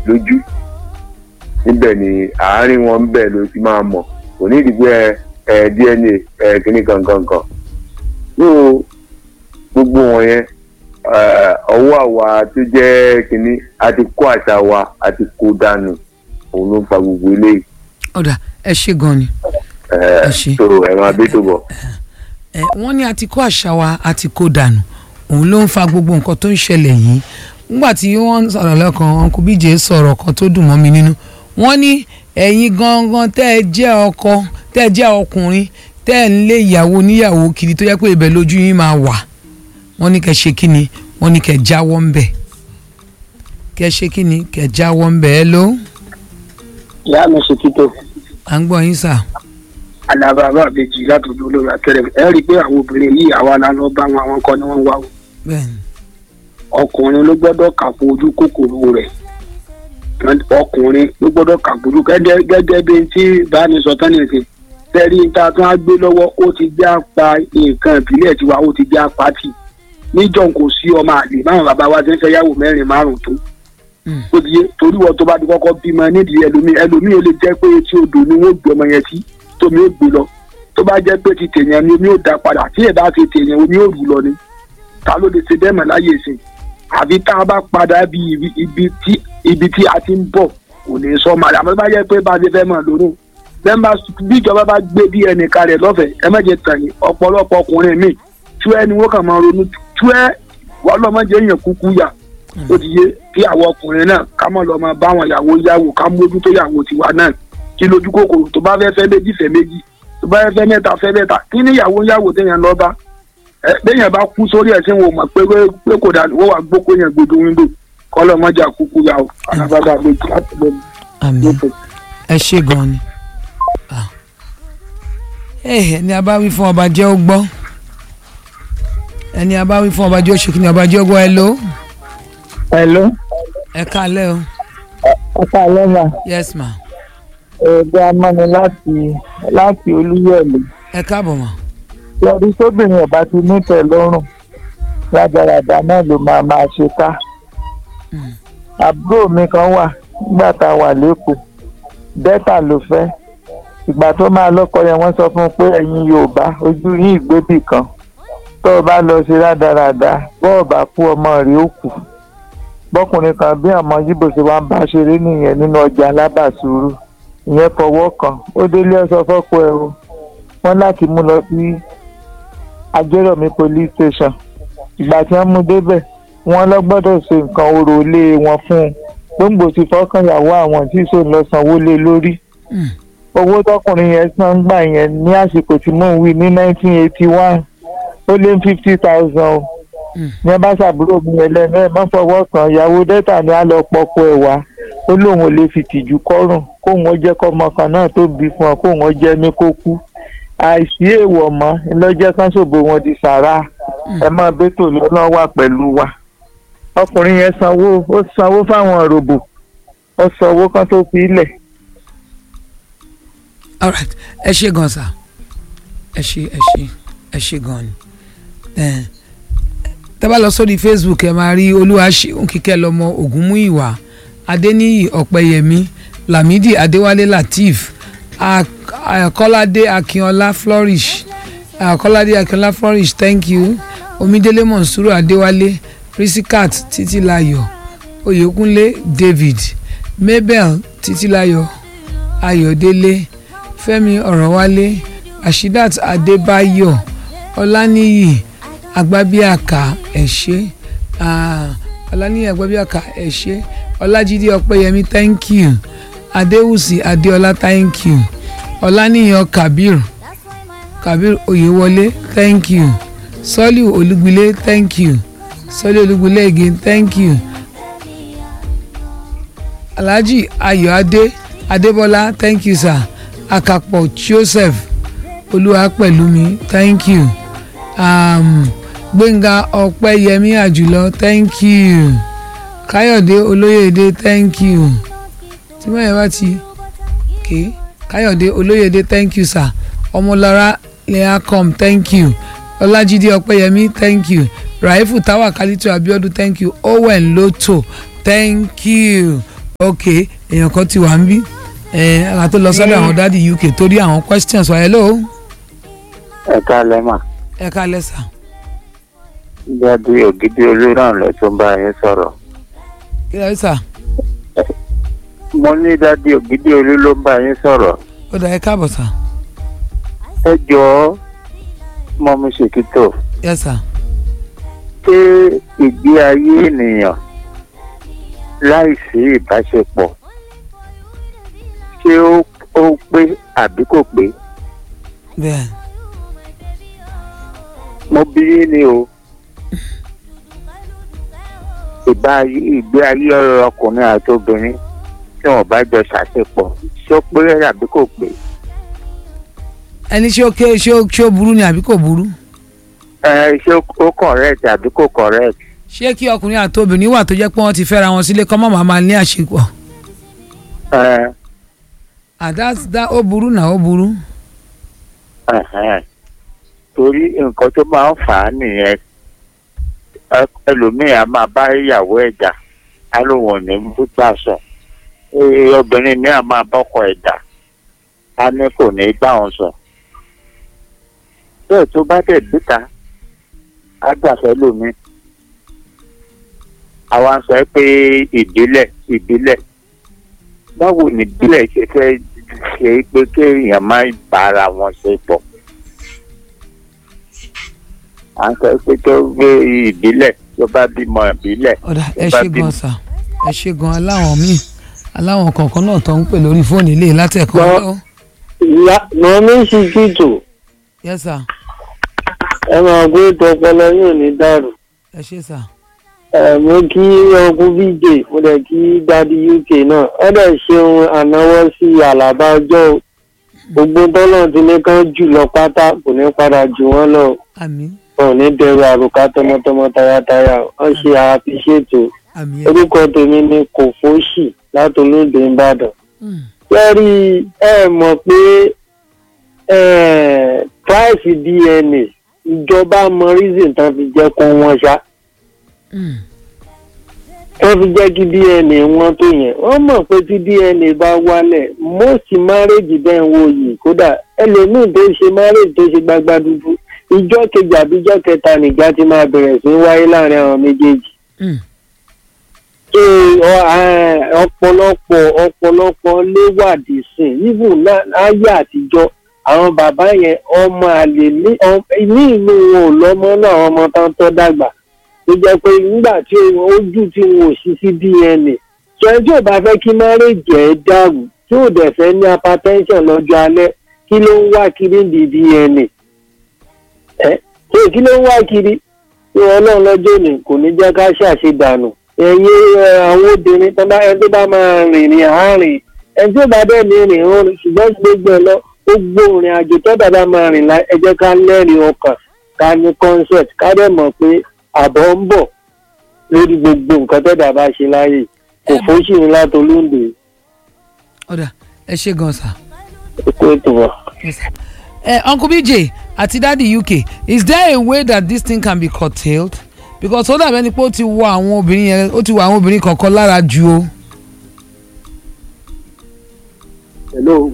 lójú níbẹ̀ ni àárín wọn bẹ́ẹ̀ ló ti máa mọ̀ kò ní ìdìbò DNA kìíní gangan yóò gbogbo wọn yẹn ọwọ́ àwa tó jẹ́ kìíní àti kó àṣà wa àti kó dànù òun ló ń fa gbogbo eléyìí. ọ̀dà ẹ ṣe gan ni. ẹ ṣe so ẹ máa bí tó bọ̀. wọ́n ní àti kó àṣà wa àti kó dànù òun ló ń fa gbogbo nǹkan tó ń ṣẹlẹ̀ yìí nígbà tí wọ́n ń sọ̀rọ̀ lẹ́kan Uncle BJ sọ̀rọ̀ kan tó dùn mọ́ mi nínú wọ́n ní ẹ̀yin gangan tẹ́ ẹ jẹ́ ọkọ tẹ́ ẹ jẹ́ ọkùnrin tẹ́ ẹ ń lé ìyàwó níyàwó kiri tó yẹ pé ibẹ̀ lójú yín máa wà wọ́n ní kẹ́ ṣe kí ni wọ́n ní kẹ́ jáwọ́ ń bẹ̀ kẹ́ ṣe kí ni kẹ́ jáwọ́ ń bẹ̀ ẹ́ ló. ìyá mi ṣe títò. à ń gbọ́ yín sà. alábàbà àbèjì látòjú olórí akẹrẹ ẹ rí i pé àwọn obìnrin yìí àwa la lọ bá wọn àwọn kan ni wọ́n wá o. bẹ́ẹ̀ni. ọkùnrin ló gbọ́dọ̀ kàpọ̀ ojú kòkòrò rẹ̀ ọkùnrin ló gbọ́dọ̀ kàpọ̀ gẹ́gẹ́ bí tí báni sọ tán nìyẹn tẹ́rí níta tó á gbé lọ́wọ́ ó ti já pa nǹkan ìbílẹ̀ tiwa ó ti já pa tì níjọ́ kò sí ọmọ àlè báwọn bàbá wa ti ń fẹ́yàwó 4-5 tó ó di torí wọn tó bá ti kọ́kọ́ bímọ nídìí ẹlòmíì ó lè jẹ́ pé etí odò ni wọ́n gbé ọmọ yẹn sí tómi ó gbé lọ tó bá jẹ́ pé ti tèèyàn ni omi ó dá padà tí ẹ̀ bá ti tèèyàn omi ó rù lọ ni ta ló lè ṣe dẹ́mọ̀ láyé ìsìn àbí tá a bá padà bí ibi tí a ti ń bọ̀ kò ní sọ màdà àmọ́ bá jẹ́ pé bá a ti fẹ́ mọ̀ lónìí bí ìjọba bá gbé bí ẹnìkan rẹ̀ lọ́fẹ̀ẹ́ ẹ má jẹ́ tàn yín ọ̀pọ̀lọpọ̀ ọkùnrin míì tú ẹ ni wọ́n kàn máa ronú tú ẹ wọ́n lọ́mọ jẹ́ èèyàn kúkú yà ó ti yé kí àwọn ọkùnrin náà ká mọ̀ lọ́mọ báwọn ìyàwó yàwó ká mójú tó yàwó tiwa náà kí lójú kòkòrò tó bá fẹ́ méjì fẹ́ méjì tó bá fẹ́ mẹ́ta fẹ́ mẹ́ta kí ní ìyàwó yàwó téèyàn lọ bá béèyàn bá kú sórí ẹ̀sìn wọn mọ̀ pé kò dànù wọ́n wà gbókò yẹn gbòdo wíńdò kọ́ lọ́mọjà kúkú yàwó alábàbà méjì láti bẹ̀rẹ̀. ẹ ṣe gan ni ẹni a bá wí fún ọba jẹ́ ó gbọ́ ẹni a bá wí fún ọba jẹ́ ó ṣe kí ni ọba jẹ́ ó gbọ́. hello. ẹ káalẹ́ o. ẹ káalẹ́ ma. yes ma. ẹgbẹ́ amọ́ni láti Olúyọ̀lé. ẹ káàbọ̀ ma. lọ́dún sóbìnrin ọba ti nítẹ̀ lọ́rùn rádaràdà náà ló máa ṣe ká. àbúrò mi kan wà nígbà tá a wà lẹ́kọ̀ọ́ dẹ́tà ló fẹ́ ìgbà tó máa lọ́kọ yẹn wọ́n sọ fún un pé ẹ̀yin Yorùbá ojú yín ìgbébì kan tó o bá lọ ṣe rádaràda bọ́ọ̀ bá kú ọmọ rẹ̀ ó kù bọ́kùnrin kan bí àmọ́ yíbo ṣe wá ń bá ṣeré nìyẹn nínú ọjà alábàṣúrú ìyẹn fọwọ́ kan ó délé ọsọ fọ́kọ ẹ̀ o wọ́n láti mú lọ sí Ajérọ̀mí police station ìgbà tí wọ́n mú débẹ̀ wọ́n lọ gbọ́dọ̀ ṣe nǹkan orò ilé wọn fún un gbòǹgbò ti fọ́kàn ìyàwó àwọn tí sòun lọ sanwó lé lórí owó tọkùnrin yẹn san gbà yẹn ní àsìkò tí mò ń wí ní 1981 ó lé 50,000 o ní ẹ bá ṣàbúrò mi yẹn lẹ́nu ẹ̀ mọ́ fọwọ́ kan ìyàwó dẹ́tà ni á lọ pọkọ ẹ̀ wá ó lóun ò lè fi tìjú kọ́rùn kóun ó jẹ́ kọ́mọ kan náà tó bí fún ọ kóun ó jẹ́ ní kó kú àìsí èèwọ̀ mọ́ ńlọ́jẹ́ kan ṣòbò wọn di sàrà ẹ máa bẹ́tò lọ́nà wà pẹ̀lú wa ọkùnrin yẹn sanwó fáwọn òròbò ó sanwó kan tó fi ilẹ̀. all right ẹ ṣe gan sa ẹ ṣe gan ni tẹ́ bá lọ sórí Facebook ẹ máa rí Olúwaṣeun Kíkẹ́ lọ́mọ Ògúnmúyìwá Adéníyì Ọ̀pẹ́yẹmí Lámídì Adéwálé Lateef Kọ́ládé Akínọlá Flourish thank you Omídélé Monsuru Adéwálé Risikat Títílayọ̀ Oyèkúnlé David Mabel Títílayọ̀ Ayọ̀délé Fẹ́mi Ọ̀rọ̀wálé Ashidat Adébáyọ̀ Ọláníyì Agbábíàká ẹ̀ṣẹ́ Ọláníyì Agbábíàká ẹ̀ṣẹ́ Ọlájídé Ọpẹ́yẹmí thank you Adéwùsì Adéọlá thank you Ọláníyàn Kabir Oyèwọlé thank you Sọ́líù Olúgbilé thank you Sọ́líù Olúgbilé again thank you Alhaji Ayọ̀adé Adébọ́lá thank you sir Akapọ̀ Joseph Olúwapẹ̀lúmi thank you Gbénga Ọpẹ́yẹmí Àjùlọ thank you Káyọ̀dé Olóyèdé thank you tí wọ́n yẹn bá ti ké Káyọ̀dé Olóyèdé thank you sir Ọmọlára Leacom thank you Ọlájídé Ọpẹ́yẹmí thank you Raifu Tawakalitu Abiodun thank you Owen Lotto thank you ok èèyàn kan ti wà ń bí àgbà tó lọ sọ́dọ̀ àwọn dádì UK torí àwọn questions wa hello. ẹ káalẹ́ mà. ẹ káalẹ́ sà. dádì ògidì olóràn lọ tó ń bá yín sọ̀rọ̀. kí ló ń sà. mo ní dádì ògidì olú ló ń bá yín sọ̀rọ̀. ó dà ẹ káàbọ̀ sà. ẹ jọ̀ọ́ mọ mi ṣèkítò. yes sà. ṣé ìgbé ayé ènìyàn láìsí ìbáṣepọ̀ ṣé ó pé àbí kò pé? bẹ́ẹ̀. mo bí yín ni o. ìgbé ayé ọkùnrin àti obìnrin tí wọn bá jọ ṣàṣepọ̀ ṣé ó pé àbí kò pé? ẹni ṣé ó burú ni àbí kò burú? ṣé ó correct àbí kò correct? ṣé kí ọkùnrin àti obìnrin wà tó jẹ́ pé wọ́n ti fẹ́ra wọn sílé kọ́ mọ́ máa ní àṣepọ̀? àdá ó burú náà ó burú. torí nǹkan tó máa ń fà á nìyẹn ẹlòmíì á máa bá ìyàwó ẹ̀dá á lóun ò ní gbà sọ obìnrin mi á máa bọ́kọ ẹ̀dá á ní kò ní gbà wọn sọ bẹ́ẹ̀ tó bá dẹ̀ díta á gbàfẹ́ lómi àwa ń sọ pé ìbílẹ̀ báwo ni ìbílẹ̀ ṣe fẹ́ ṣe pé kéèyàn má bára wọn ṣe pọ̀ à ń sọ pé tó gbé ìbílẹ̀ tó bá bímọ ìbílẹ̀. ọ̀dà ẹ ṣe gan sà ẹ ṣe gan aláwọn míì aláwọn kọ̀ọ̀kan náà tó ń pè lórí fóònù ilé látẹ̀kọ́ lọ́wọ́. mọ mi sì kìtò. yes sir. ẹ máa gbé tọpọlọ yóò ní dàrú. ẹ ṣe sà. mo kí ọkùn bj mo dẹ̀ kí dádì UK náà ẹ dẹ̀ ṣeun ànáwọ́ sí àlàbà ọjọ́ gbogbo tọ́lọ̀ tí ní kán jù lọ pátá kò ní padà jù wọ́n lọ. àmín. wọn ò ní dẹrù àrùká tọmọtọmọ tayátayá wọn ṣe àfiṣètò orúkọ tèmi ni Kòfóṣì látolóde Ìbàdàn. kẹ́rí ẹ mọ̀ pé price DNA ìjọba mọ reason tán fi jẹ́ kó wọ́n ṣá wọ́n fi jẹ́ kí DNA wọ́n tó yẹn wọ́n mọ̀ pé tí DNA bá wálẹ̀ most marriage bẹ́ẹ̀ ń wò yìí kódà ẹlòmíì tó ṣe marriage tó ṣe gbagba dúdú ìjọ kejì àbí ìjọ kẹta nìjà ti máa bẹ̀rẹ̀ sí wáyé láàrin àwọn méjèèjì. ọ̀pọ̀lọpọ̀ léwàdì sìn even láyé àtijọ́ àwọn bàbá yẹn ọmọ àlè ní ìlú wọn ò lọ́mọ náà àwọn ọmọ tán tọ́ dàgbà tó jẹ́ pé nígbà tí ojú tí wọn ò sí sí DNA sọ ẹ tí ò bá fẹ́ kí márèjì ẹ̀ dàrú tí ò dẹ̀ fẹ́ ní hypertension lọ́jọ́ alẹ́ kí ló ń wá kiri ní DNA kí ló ń wá kiri tí ọlọ́run lọ́jọ́ òní kò ní jẹ́ ká ṣàṣedànù ẹ̀yin àwọn obìnrin tó bá máa rìnrìn àárín ẹni tí ó bá dẹ̀ ní rìn òrìn ṣùgbọ́n gbogbo ẹ̀ lọ gbogbo òrìn àjò tó bá máa rìn ẹ jẹ́ ká lẹ́rìí ọkàn ká ní concept ká dẹ̀ mọ̀ pé àbọ̀ ń bọ̀ lórí gbogbo nǹkan tó bá ṣe láyè Kòfóṣì ní látolóńdè. ọ̀dà ẹ ṣe gan sa. ètò ètò wa. Uncle BJ àti Daddy UK is there a way that this thing can be curtailed because ó dàbẹ́ ni pé ó ti wọ àwọn obìnrin yẹn ó ti wọ àwọn obìnrin kọ̀ọ̀kan lára ju o. hello.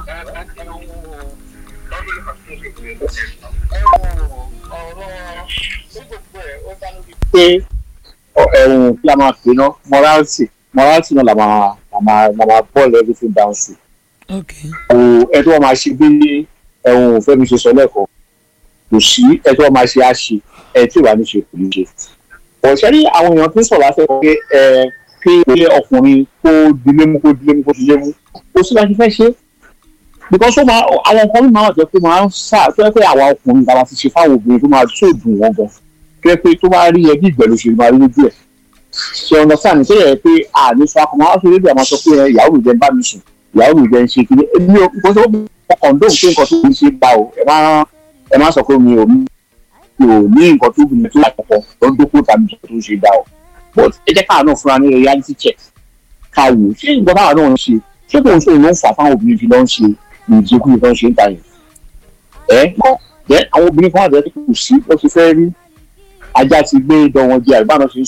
pé ẹ̀hún kí a máa pè ná morality náà la máa boil everything down to. ẹ tí wọ́n máa ṣe bí ẹ̀hún Fẹ́mi ṣe sọ lẹ́kọ̀ọ́ kò sí ẹ tí wọ́n máa ṣe á ṣe ẹ tí ìwà ní ṣe kò ní ṣe. ọ̀sẹ̀ ní àwọn èèyàn tí ń sọ̀rọ̀ láti ẹ̀kọ́ pé kí ọkùnrin kó dilé mú kó sí láti fẹ́ ṣe. because ó máa àwọn nǹkan mi máa wà jẹ́ pé máa ń sá tó yẹ pé àwa ọkùnrin ta la ti ṣe fáwọn obìnrin tó máa tó dùn wọn gan pé tó bá rí ẹbí ìgbẹ̀lú ṣe máa rí lójú ẹ̀ ṣe ọ̀nà sáà ní sẹ́yẹ̀ pé àní sọ akọ̀ máa ń fi rédíò àmọ́ sọ pé ìyàwó mi jẹ́ ń bá mi sùn ìyàwó mi jẹ́ ń ṣe kí ni èmi ò kò sọ pé ọkàn dóhùn pé nǹkan tó ń ṣe bá o ẹ má sọ pé mi ò ní nǹkan tó bìnrin tó àkọ́kọ́ tó ń dókòó tàbí tó ń ṣe dá o but ẹ jẹ́ káà náà fúnra ní reality check ká wò ṣé nǹkan táwa náà ń ṣe ṣé kò ń sọ ìlú ń fà fáwọn obìnrin fi lọ́ ń ṣe ìjẹkùn tó ń ṣe ń ta yẹn àwọn obìnrin kan àti ẹ̀ kò sí wọ́n ti fẹ́ rí ajá ti gbé idán wọn jẹ àgbà náà ṣe ń sọ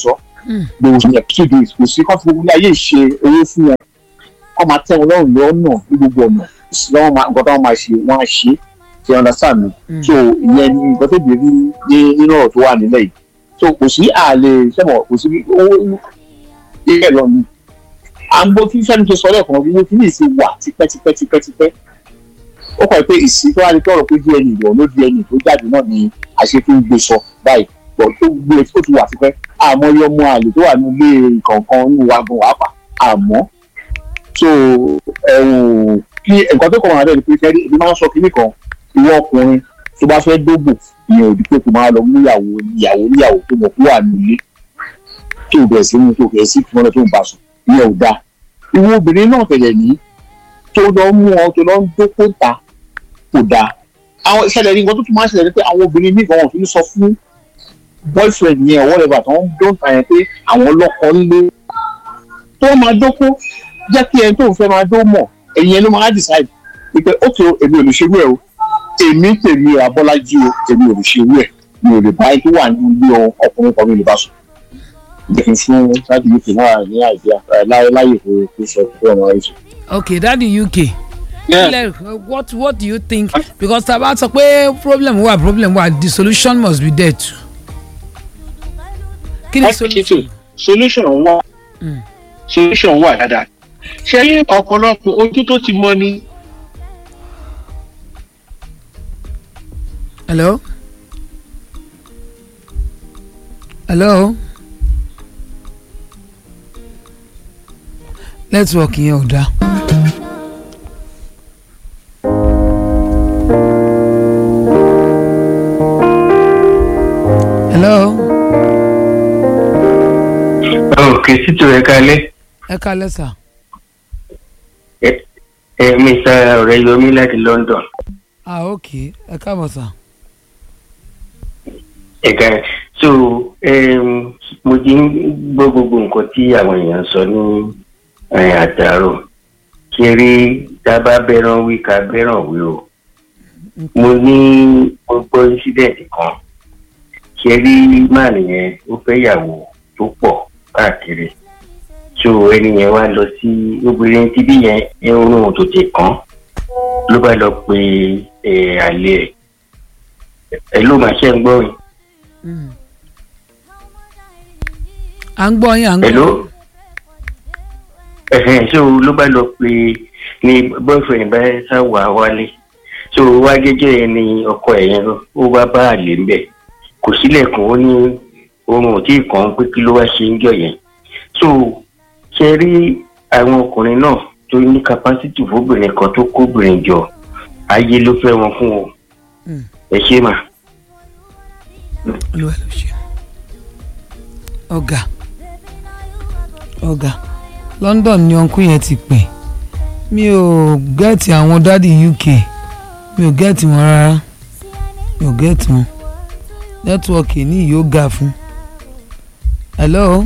gbòòrò yẹn kí days kò sí kọ́ fún gbogbo ayé ìṣe owó fún wọn kọ́ máa tẹ́ wọn lọ́rùn lọ́nà ní gbogbo ọ̀nà lọ́wọ́ nǹkan tó wọ́n máa ṣe wọ́n á ṣe ṣe understand mi so ìyẹn ni nǹkan tó bèrè nínú ọ̀rọ̀ tó wà nílẹ̀ yìí so kò sí àlè sẹ́mọ̀ kò sí owó ilé lọ ni à ń gbọ́ kí Fẹ́mi tó sọ lẹ́ẹ̀kan bí wọ́n ti ní ìsìn wà tipẹ́tipẹ́ ó kọ̀ pé ìsìn tó wà ní tọ̀rọ̀ pé DNA ìwọ̀ ló DNA tó jáde náà ni àṣefín gbé sọ báyìí pọ̀ tó gbé tó ti wà tipẹ́ àmọ́ yọ ọmọ àlè tó wà ní ilé kọ̀ọ̀kan ní wa gan wà pa àmọ́ so kí nǹkan tó kọ̀ wọn àbẹ̀rẹ̀ pé kẹ́rí èmi máa ń sọ kinní kan ìwọ ọkùnrin tó bá fẹ́ dógbò ìyẹn òdì pé kò máa lọ mú ìyàwó tó mọ̀ kó wà nílé tó bẹ̀rẹ̀ sí mú tó kẹ̀ sí fún ọ tó ń bá sùn ìyẹn ò dáa ìwọ obìnrin náà tẹ̀lẹ̀ ní tó lọ mú ọ tó lọ ń dókó ta kò dáa àwọn ìṣẹ̀lẹ̀ ní nǹkan tó tún máa ń ṣẹlẹ̀ ní pé àwọn obìnrin ní ìgbọ̀n wọn fi ń sọ fún boyfriend yẹn or whatever tó ń dóńtà yẹn pé àwọn lọ́kọ ńlé tó máa dókó jẹ́ kí ẹni tó ń fẹ́ máa dó mọ̀ ẹ̀yìn yẹn ló máa decide pé ókè èmi ò lè ṣerú ẹ̀ o èmi tèmi Abọ́lájí o èmi ò lè ṣerú ẹ̀ mi ò lè bá ẹ tó wà ní ilé ọkùnrin kan mi lè bá sùn jẹ́ fún dáàdi UK náà ní àìdíà láyé kò sọ fún ọmọ rẹ̀ sùn. Okay, Daddy UK. Yeah. What do you think? Because taba sọ pé problem wà the solution must be there too. Kí ni solution wà dáadáa. Ṣé yín ọ̀pọ̀lọpọ̀ ojú tó ti mọ ni. Hello? Network yẹn ò dáa. Hello? Kìsìtò ẹ kálẹ́. Ẹ kálẹ́ sà. Mr. Ọ̀rẹ́yọmí láti London. Okay. Ẹ káàbọ̀ sà. Ẹ̀ka so mo ti ń gbọ́ gbogbo nǹkan tí àwọn èèyàn sọ ní àtàrò kiri dábàá bẹ́ràn wí ká bẹ́ràn wí o. Mo ní gbogbo incident kan kiri máa nìyẹn ó fẹ́ yàwó tó pọ̀ káàkiri so ẹni yẹn wá lọ sí obìnrin tí bí yẹn irun tó ti kàn ló bá lọ pe àlè ẹ ló máa ṣe ń gbọ́ yín. À ń gbọ́ yín. Hello so ló bá lọ pe ní boyfriend bá sáwà wálé so wá gẹ́gẹ́ yẹn ni ọkọ ẹ̀ yẹn ó wá bá àlè ń bẹ̀ kò sílẹ̀kùn ó ní ohun ò tí ì kàn pé kí ló wá ṣe ń jọ yẹn so ṣe rí àwọn ọkùnrin náà tó ní capacity fóbìnrin kan tó kóbìnrin jọ ayé ló fẹ́ wọn fún o ẹ ṣe mà. Olúwa ló ṣe ọ̀gá London ni ọ̀nkú yẹn ti pè mi ò gẹ́ẹ̀tì àwọn dádì UK mi ò gẹ́ẹ̀tì wọn rárá mi ò gẹ́ẹ̀tì wọn nẹ́tíwọ́ọ̀kì ní yóò ga fún. Hello?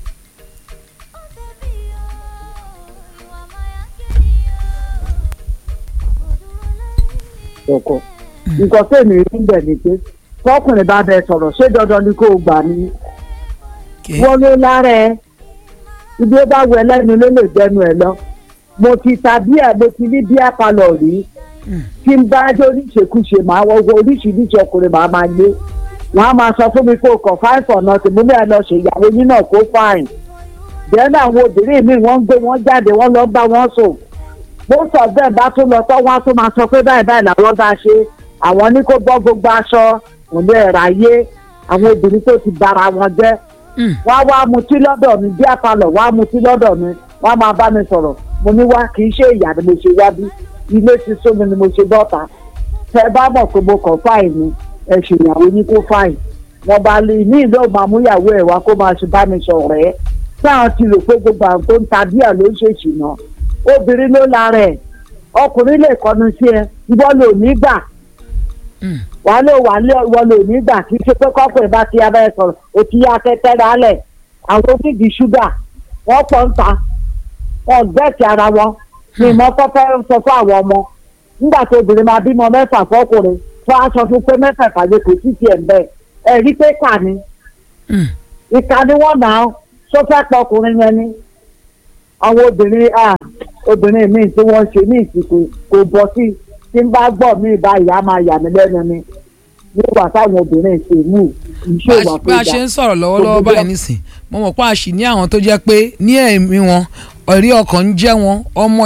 ọkọ nǹkan tèmi rí bẹ̀ ni pé tọkùnrin bá bẹ sọ̀rọ̀ ṣé dandan ni kò gbà ní. wọ́n ló lára ẹ ibi ó bá wọ ẹlẹ́nu ló lè dẹnu ẹ lọ mo ti ta bíà mo ti ní bíà palọ̀ rí tí n bá jẹ́ oríṣekúṣe máa wọ́wọ́ oríṣiríṣi ọkùnrin máa gbé wọ́n á máa sọ fún mi kó kàn fáìn fọ̀nà tèmi náà lọ ṣe ìyàwó yín náà kó fáìn bẹ́ẹ̀ náà àwọn obìnrin mi wọ́n ń gbé wọn jáde wọ́n lọ bá wọn sùn bó sọ bẹ́ẹ̀ bá tún lọ tọ́ wọ́n á tún máa sọ pé báyìí làwọn bá ṣe àwọn ní kó bọ́ gbogbo aṣọ òun ẹ̀rọ ayé àwọn obìnrin tó ti bara wọn jẹ́ wọ́n á wá mutí lọ́dọ̀ mi bí àpalọ̀ wọ́n á mutí lọ́dọ̀ mi wọ́n á máa bá mi sọ̀rọ̀ mo ní wá kì í ṣe ìyá ni mo ṣe wá bí ilé ti sún mi ni mo ṣe bọ́ta tẹ bá mọ̀ pé mo kàn fáìn ni ẹ ṣèyàwó yín kó fáìn wọ́n bá lè ní ìlú ọ̀màmúyàwó ẹ̀ wá kó máa ṣe bá mi sọ̀rọ̀ ẹ́ táwọn ti rò pé gbogbo àwọn tó ń ta díà ló ń ṣèṣì náà obìnrin ló lára ẹ̀ ọkùnrin lè kọnu sí ẹ ìwọ lò ní gbà wà ìwọ lò ní gbà kì í ṣe pé kọ́kùnrin bá ti abẹ́ sọ̀rọ̀ ó ti yá kẹ́kẹ́ rálẹ̀ àwọn onídìí ṣúgà wọ́n pọ̀ ń ta wọn gbẹ́ẹ̀tì ara wọn ní ìmọ̀ kọ́kọ́ sọ fún àwọn ọmọ nígbà tó obìnrin máa bímọ mẹ́fà fọ́kùnrin fún aṣọ fún pé mẹ́fà kàdé kò sí tiẹ̀ ń bẹ́ẹ̀ ẹ̀ rí pé kà ní ìka ni wọ́n nà án tó fẹ́ pọ̀ ọkùnrin yẹn ni àwọn obìnrin míì tí wọ́n ṣe ní ìsìnkú kò bọ́ sí tí ń bá gbọ́ mí báyìí á máa yà mí lẹ́nu ni nígbà táwọn obìnrin ṣe mú iṣẹ́ ìwà tó bá a ṣe ń sọ̀rọ̀ lọ́wọ́lọ́wọ́ báyìí nísìn mo mọ̀ pé a ṣì ní àwọn tó jẹ́ pé ní ẹ̀mí wọn ẹ̀rí ọkàn ń jẹ́ wọn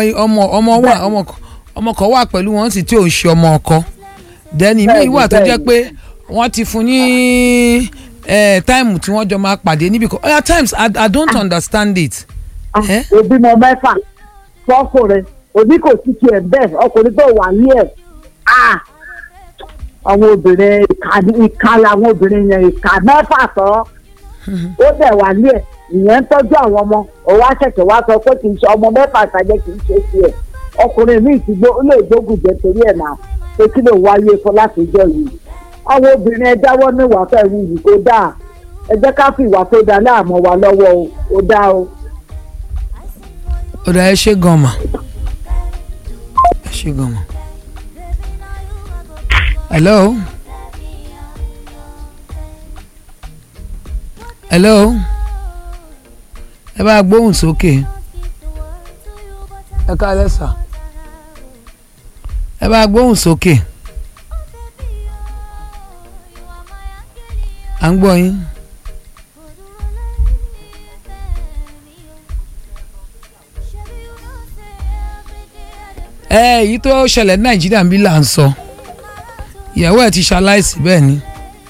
ọmọ kan wà pẹ̀lú wọn sì tí ò ń ṣe ọmọ ọkọ dẹ́ni mi wà tó jẹ́ pé wọ́n ti fún ní táìmù tí wọ́n jọ máa pàdé níbi kan at times I don't understand it. òbí mọ mẹ́fà fọ́kùnrin òbí kò sí tiẹ̀ bẹ́ẹ̀ ọkùnrin tó wà ní ẹ̀ àwọn obìnrin ìka làwọn obìnrin yẹn ìka mẹ́fà tán ó dẹ̀ wà ní ẹ̀ ìyẹn ń tọ́jú àwọn ọmọ òun á ṣẹ̀ṣẹ̀ wá sọ pé kì í ṣe ọmọ mẹ́fà ṣàjẹ́ kì í ṣe tiẹ̀ ọkùnrin míì ti gbó lè gbógun jẹ torí ẹ̀ náà pé kí ló wáyé fún láti jọ yìí àwọn obìnrin ẹ jáwọ́ ní ìwà fẹ́ wù yìí kó dáa ẹ jẹ́ ká fi ìwà tó dáa láàmú wa lọ́wọ́ o ó dáa o. ó dáa ẹ ṣe gan mà ẹ ṣe gan mà. hello hello ẹ bá gbóhùn sókè ẹ káalẹ́ sà ẹ bá gbóhùn sókè à ń gbọ́ yín. èyí tó ṣẹlẹ̀ ní nàìjíríà ń bí là ń sọ ìyàwó ẹ̀ ti ṣaláìsí bẹ́ẹ̀ ni.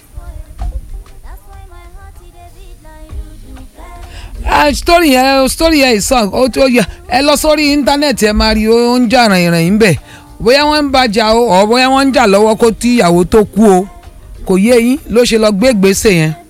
story yẹn ìsàn ẹ lọ sórí íńtánẹ́ẹ̀tì ẹ máa rí ó ń jà ràìnràìn bẹ́ẹ̀ bóyá wọ́n ń bàjá o ọ̀ bóyá wọ́n ń jà lọ́wọ́ kó tí ìyàwó tó kú o kò yé yín ló ṣe lọ gbé ìgbésẹ̀ yẹn.